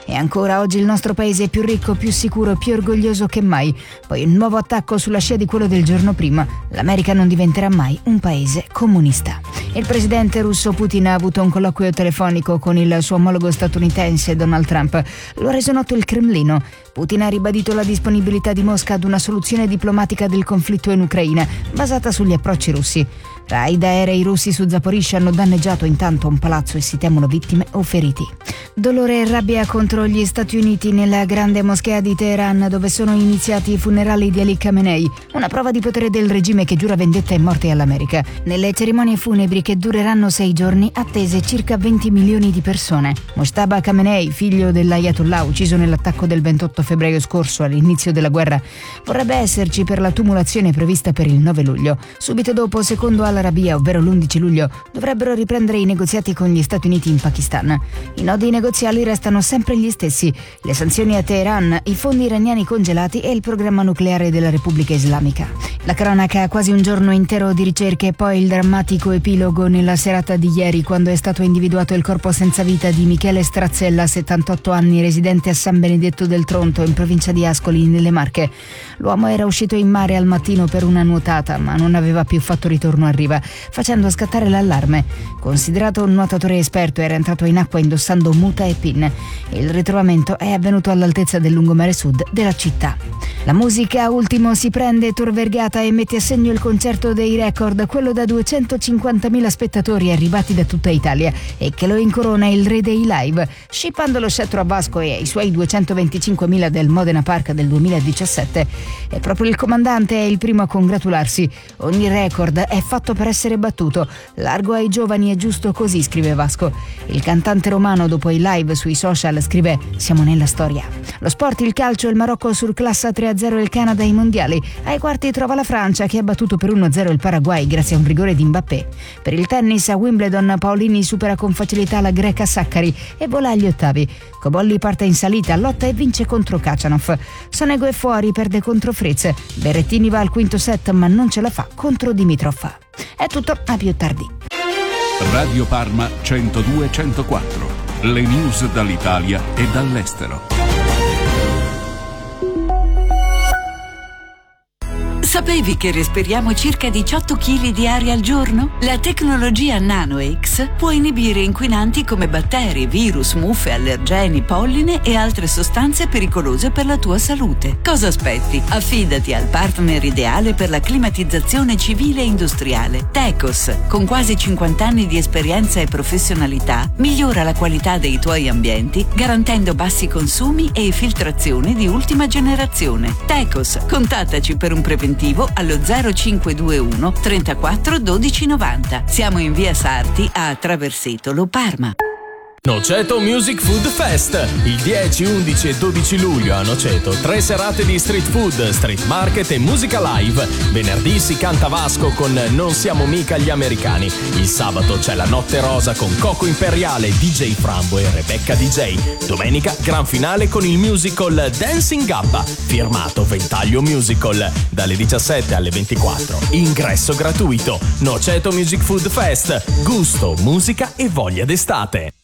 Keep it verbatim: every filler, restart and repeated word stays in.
E ancora oggi il nostro paese è più ricco, più sicuro, più orgoglioso che mai. Poi un nuovo attacco sulla scia di quello del giorno prima. L'America non diventerà mai un paese comunista. Il presidente russo Putin ha avuto un colloquio telefonico con il suo omologo statunitense Donald Trump. Lo ha reso noto il Cremlino. Putin ha ribadito la disponibilità di Mosca ad una soluzione diplomatica del conflitto in Ucraina, basata sugli approcci russi. Raid aerei russi su Zaporizhzhia hanno danneggiato intanto un palazzo e si temono vittime o feriti. Dolore e rabbia contro gli Stati Uniti nella grande moschea di Teheran, dove sono iniziati i funerali di Ali Khamenei, una prova di potere del regime che giura vendetta e morte all'America. Nelle cerimonie funebri, che dureranno sei giorni, attese circa venti milioni di persone. Mojtaba Khamenei, figlio dell'Ayatollah ucciso nell'attacco del ventotto febbraio scorso all'inizio della guerra, vorrebbe esserci per la tumulazione prevista per il nove luglio. Subito dopo, secondo Al-Arabiya, ovvero l'undici luglio, dovrebbero riprendere i negoziati con gli Stati Uniti in Pakistan. I nodi negoziali restano sempre gli stessi: le sanzioni a Teheran, i fondi iraniani congelati e il programma nucleare della Repubblica Islamica. La cronaca, quasi un giorno intero di ricerche e poi il drammatico epilogo nella serata di ieri, quando è stato individuato il corpo senza vita di Michele Strazzella, settantotto anni, residente a San Benedetto del Tronto, in provincia di Ascoli, nelle Marche. L'uomo era uscito in mare al mattino per una nuotata, ma non aveva più fatto ritorno a riva, facendo scattare l'allarme. Considerato un nuotatore esperto, era entrato in acqua indossando muta e pin. Il ritrovamento è avvenuto all'altezza del lungomare sud della città. La musica ultimo si prende Tor Vergata e mette a segno il concerto dei record, quello da duecentocinquantamila spettatori arrivati da tutta Italia, e che lo incorona il re dei live, scippando lo scettro a Vasco e ai suoi duecentoventicinquemila del Modena Park del duemiladiciassette. E proprio il comandante è il primo a congratularsi. Ogni record è fatto per essere battuto. Largo ai giovani, è giusto così, scrive Vasco. Il cantante romano, dopo i live sui social, scrive: siamo nella storia. Lo sport, il calcio, il Marocco surclassa tre a zero il Canada ai mondiali. Ai quarti trova la Francia, che ha battuto per uno a zero il Paraguay grazie a un rigore di Mbappé. Per il tennis, a Wimbledon, Paolini supera con facilità la greca Saccari e vola agli ottavi. Cobolli parte in salita, lotta e vince contro Kachanov. Sonego è fuori, perde contro Fritz. Berrettini va al quinto set, ma non ce la fa contro Dimitrov. È tutto, a più tardi. Radio Parma centodue centoquattro. Le news dall'Italia e dall'estero. Sapevi che respiriamo circa diciotto chili di aria al giorno? La tecnologia NanoX può inibire inquinanti come batteri, virus, muffe, allergeni, polline e altre sostanze pericolose per la tua salute. Cosa aspetti? Affidati al partner ideale per la climatizzazione civile e industriale. Tecos, con quasi cinquanta anni di esperienza e professionalità, migliora la qualità dei tuoi ambienti garantendo bassi consumi e filtrazione di ultima generazione. Tecos, contattaci per un preventivo allo zero cinque due uno trentaquattro dodici novanta. Siamo in via Sarti a Traversetolo, Parma. Noceto Music Food Fest, il dieci, undici e dodici luglio a Noceto, tre serate di street food, street market e musica live. Venerdì si canta Vasco con Non siamo mica gli americani. Il sabato c'è la Notte Rosa con Coco Imperiale, D J Frambo e Rebecca D J. Domenica gran finale con il musical Dancing Gabba, firmato Ventaglio Musical, dalle diciassette alle ventiquattro. Ingresso gratuito. Noceto Music Food Fest, gusto, musica e voglia d'estate.